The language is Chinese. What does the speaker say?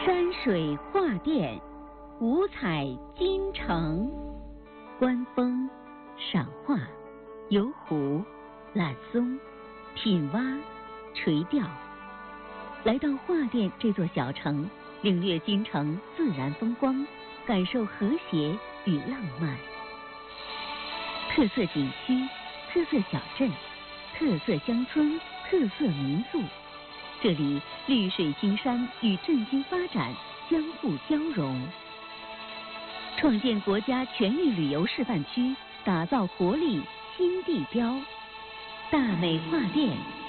山水画殿，五彩金城。观风、赏画、游湖、览松、品蛙、垂钓。来到画殿这座小城，领略京城自然风光，感受和谐与浪漫。特色景区、特色小镇、特色乡村、特色民宿，这里绿水青山与振兴发展相互交融，创建国家全域旅游示范区，打造活力新地标。大美画殿